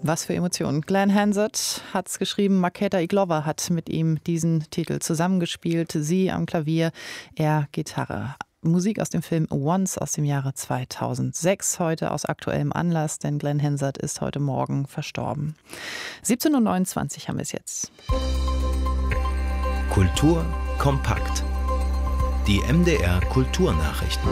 Was für Emotionen. Glenn Hansard hat es geschrieben, Markéta Irglová hat mit ihm diesen Titel zusammengespielt. Sie am Klavier, er Gitarre. Musik aus dem Film Once aus dem Jahre 2006, heute aus aktuellem Anlass, denn Glenn Hansard ist heute Morgen verstorben. 17:29 Uhr haben wir es jetzt. Kultur kompakt. Die MDR Kulturnachrichten.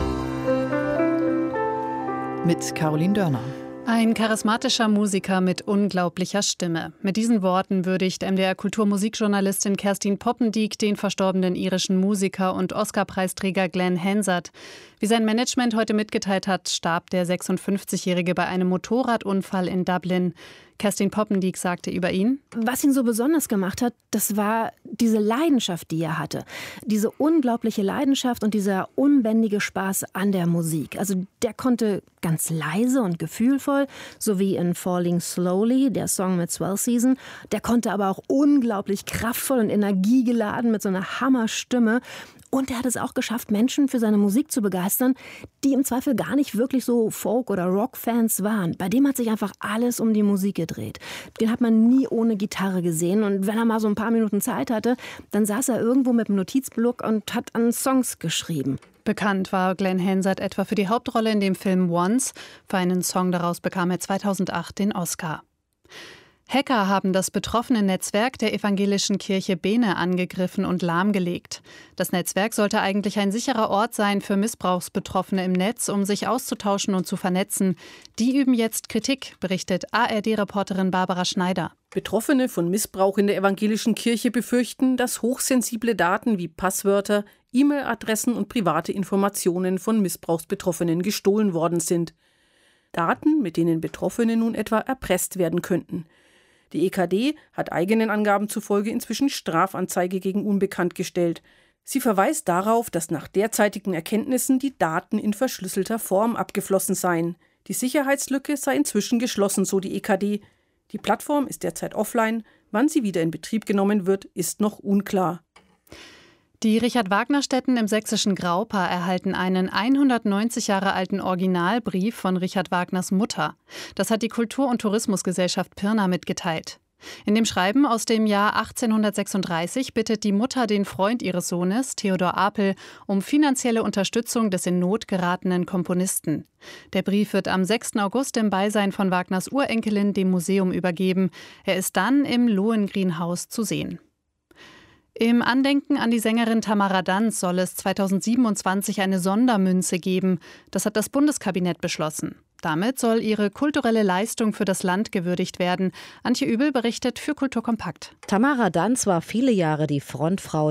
Mit Caroline Dörner. Ein charismatischer Musiker mit unglaublicher Stimme. Mit diesen Worten würdigt MDR-Kulturmusikjournalistin Kerstin Poppendiek den verstorbenen irischen Musiker und Oscar-Preisträger Glenn Hansard. Wie sein Management heute mitgeteilt hat, starb der 56-Jährige bei einem Motorradunfall in Dublin. Kerstin Poppendiek sagte über ihn: Was ihn so besonders gemacht hat, das war diese Leidenschaft, die er hatte. Diese unglaubliche Leidenschaft und dieser unbändige Spaß an der Musik. Also der konnte ganz leise und gefühlvoll, so wie in Falling Slowly, der Song mit Swell Season. Der konnte aber auch unglaublich kraftvoll und energiegeladen mit so einer Hammerstimme. Und er hat es auch geschafft, Menschen für seine Musik zu begeistern, die im Zweifel gar nicht wirklich so Folk- oder Rock-Fans waren. Bei dem hat sich einfach alles um die Musik gedreht. Den hat man nie ohne Gitarre gesehen. Und wenn er mal so ein paar Minuten Zeit hatte, dann saß er irgendwo mit einem Notizblock und hat an Songs geschrieben. Bekannt war Glenn Hansard etwa für die Hauptrolle in dem Film Once. Für einen Song daraus bekam er 2008 den Oscar. Hacker haben das betroffene Netzwerk der evangelischen Kirche Bene angegriffen und lahmgelegt. Das Netzwerk sollte eigentlich ein sicherer Ort sein für Missbrauchsbetroffene im Netz, um sich auszutauschen und zu vernetzen. Die üben jetzt Kritik, berichtet ARD-Reporterin Barbara Schneider. Betroffene von Missbrauch in der evangelischen Kirche befürchten, dass hochsensible Daten wie Passwörter, E-Mail-Adressen und private Informationen von Missbrauchsbetroffenen gestohlen worden sind. Daten, mit denen Betroffene nun etwa erpresst werden könnten. Die EKD hat eigenen Angaben zufolge inzwischen Strafanzeige gegen Unbekannt gestellt. Sie verweist darauf, dass nach derzeitigen Erkenntnissen die Daten in verschlüsselter Form abgeflossen seien. Die Sicherheitslücke sei inzwischen geschlossen, so die EKD. Die Plattform ist derzeit offline. Wann sie wieder in Betrieb genommen wird, ist noch unklar. Die Richard-Wagner-Stätten im sächsischen Graupa erhalten einen 190 Jahre alten Originalbrief von Richard Wagners Mutter. Das hat die Kultur- und Tourismusgesellschaft Pirna mitgeteilt. In dem Schreiben aus dem Jahr 1836 bittet die Mutter den Freund ihres Sohnes, Theodor Apel, um finanzielle Unterstützung des in Not geratenen Komponisten. Der Brief wird am 6. August im Beisein von Wagners Urenkelin dem Museum übergeben. Er ist dann im Lohengrin-Haus zu sehen. Im Andenken an die Sängerin Tamara Danz soll es 2027 eine Sondermünze geben. Das hat das Bundeskabinett beschlossen. Damit soll ihre kulturelle Leistung für das Land gewürdigt werden. Antje Übel berichtet für Kultur Kompakt. Tamara Danz war viele Jahre die Frontfrau